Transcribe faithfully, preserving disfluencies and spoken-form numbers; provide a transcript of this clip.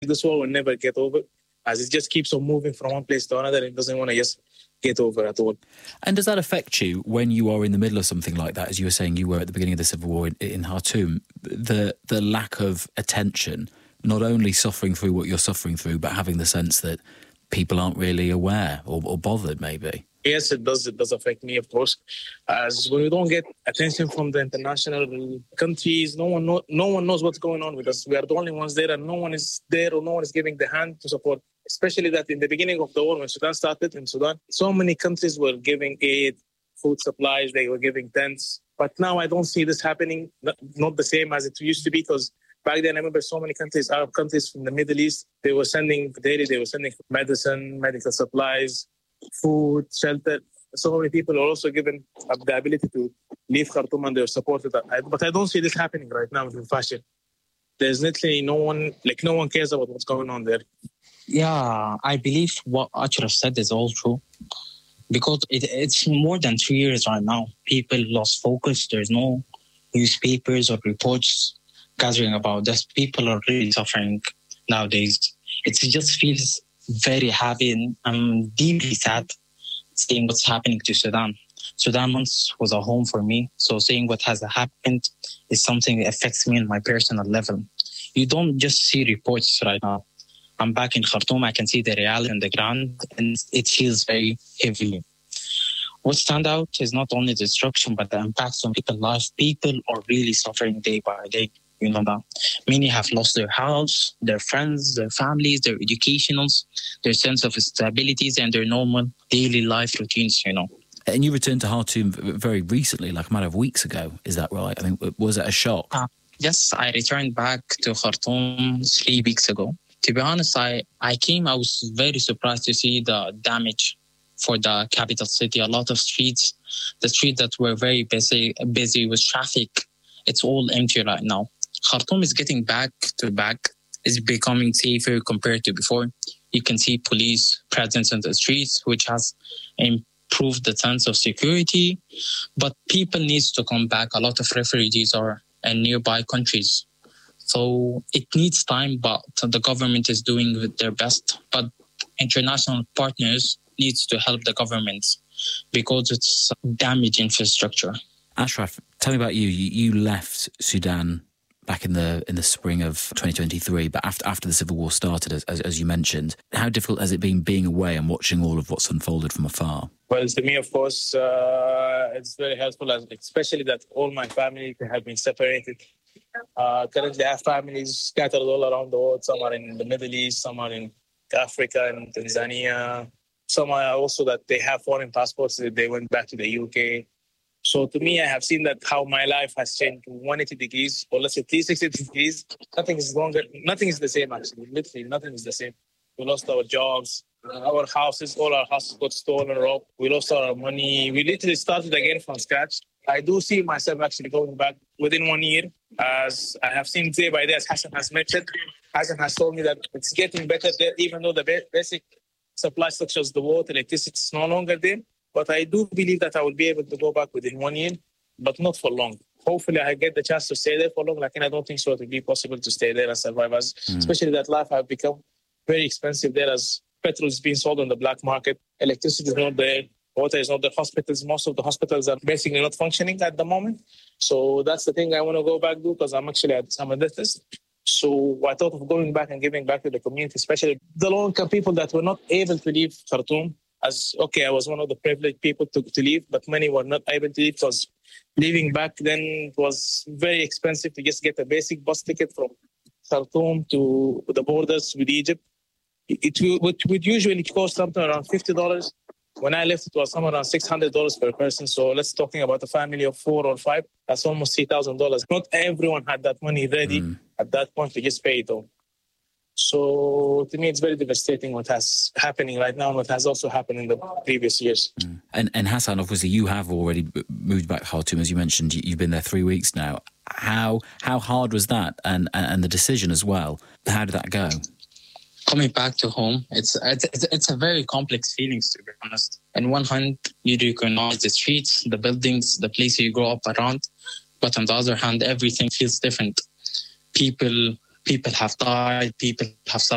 This war will never get over, as it just keeps on moving from one place to another. It doesn't want to just get over at all. And does that affect you when you are in the middle of something like that, as you were saying you were at the beginning of the civil war in, in Khartoum, the the lack of attention, not only suffering through what you're suffering through, but having the sense that people aren't really aware or, or bothered, maybe? Yes, it does. It does affect me, of course. As when we don't get attention from the international countries, no one know, no one knows what's going on with us. We are the only ones there, and no one is there, or no one is giving the hand to support. Especially that in the beginning of the war, when Sudan started in Sudan, so many countries were giving aid, food supplies, they were giving tents. But now I don't see this happening, not, not the same as it used to be, because back then I remember so many countries, Arab countries from the Middle East, they were sending daily, they were sending medicine, medical supplies, food, shelter. So many people are also given the ability to leave Khartoum and they're supported. But I don't see this happening right now in fashion. There's literally no one, like no one cares about what's going on there. Yeah, I believe what Achraf said is all true. Because it, it's more than three years right now. People lost focus. There's no newspapers or reports gathering about this. People are really suffering nowadays. It just feels very heavy, and I'm deeply sad seeing what's happening to Sudan. Sudan once was a home for me, so seeing what has happened is something that affects me on my personal level. You don't just see reports right now. I'm back in Khartoum, I can see the reality on the ground, and it feels very heavy. What stands out is not only the destruction, but the impacts on people's lives. People are really suffering day by day. You know that many have lost their house, their friends, their families, their educationals, their sense of stabilities, and their normal daily life routines, you know. And you returned to Khartoum very recently, like a matter of weeks ago. Is that right? I mean, was it a shock? Uh, yes, I returned back to Khartoum three weeks ago. To be honest, I, I came, I was very surprised to see the damage for the capital city. A lot of streets, the streets that were very busy, busy with traffic, it's all empty right now. Khartoum is getting back to back. It's becoming safer compared to before. You can see police presence in the streets, which has improved the sense of security. But people need to come back. A lot of refugees are in nearby countries. So it needs time, but the government is doing their best. But international partners need to help the government because it's damaged infrastructure. Achraf, tell me about you. You, you left Sudan back in the in the spring of twenty twenty-three, but after after the civil war started, as, as, as you mentioned. How difficult has it been being away and watching all of what's unfolded from afar? Well, to me, of course, uh, it's very helpful, especially that all my family have been separated. Uh, currently, I have families scattered all around the world. Some are in the Middle East, some are in Africa and Tanzania. Some are also that they have foreign passports. They went back to the U K. So to me, I have seen that how my life has changed to one hundred eighty degrees, or let's say three hundred sixty degrees. Nothing is longer. Nothing is the same, actually. Literally, nothing is the same. We lost our jobs, our houses, all our houses got stolen, robbed. We lost our money. We literally started again from scratch. I do see myself actually going back within one year, as I have seen day by day, as Hassan has mentioned. Hassan has told me that it's getting better there, even though the basic supply structures, the water, electricity, is no longer there. But I do believe that I will be able to go back within one year, but not for long. Hopefully, I get the chance to stay there for long. Like, and I don't think so it will be possible to stay there and survive, as, mm. especially that life has become very expensive there, as petrol is being sold on the black market. Electricity is not there. Water is not there. Hospitals, most of the hospitals are basically not functioning at the moment. So that's the thing I want to go back to, because I'm actually at I'm a dentist. So I thought of going back and giving back to the community, especially the low-income people that were not able to leave Khartoum. As, okay, I was one of the privileged people to, to leave, but many were not able to leave because leaving back then was very expensive to just get a basic bus ticket from Khartoum to the borders with Egypt. It, it would, would usually cost something around fifty dollars. When I left, it was somewhere around six hundred dollars per person. So let's talking about a family of four or five. That's almost three thousand dollars. Not everyone had that money ready mm. at that point to just pay it all. So to me, it's very devastating what has happening right now and what has also happened in the previous years. Mm. And, and Hassan, obviously, you have already moved back to Khartoum, as you mentioned. You've been there three weeks now. How how hard was that, and and the decision as well? How did that go? Coming back to home, it's it's it's a very complex feeling, to be honest. On one hand, you recognize the streets, the buildings, the places you grow up around, but on the other hand, everything feels different. People. People have died, people have suffered.